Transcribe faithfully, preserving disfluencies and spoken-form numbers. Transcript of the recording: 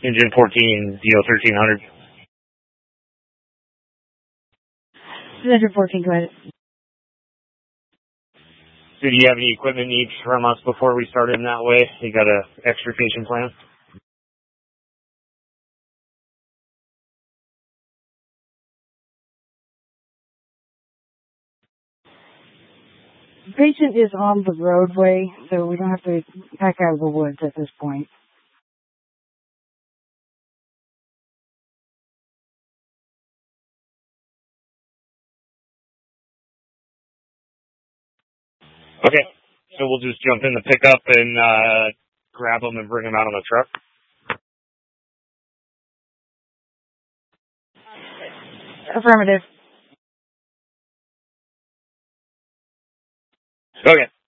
Engine fourteen, D O thirteen hundred. Engine fourteen, go ahead. So do you have any equipment needs from us before we start in that way? You got a extrication plan? The patient is on the roadway, so we don't have to pack out of the woods at this point. Okay, so we'll just jump in the pickup and uh, grab them and bring them out on the truck? Affirmative. Okay.